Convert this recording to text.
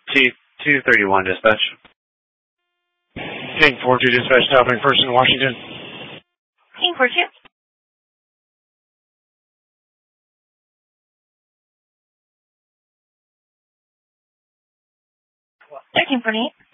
T-231 dispatch. King 4-2 dispatch, stopping first in Washington. King 4-2. King 48.